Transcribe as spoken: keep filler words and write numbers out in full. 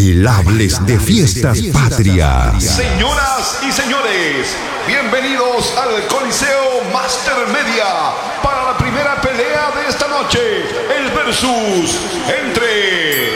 Bailables de Fiestas Patrias. Señoras y señores, bienvenidos al Coliseo Master Media para la primera pelea de esta noche, el versus entre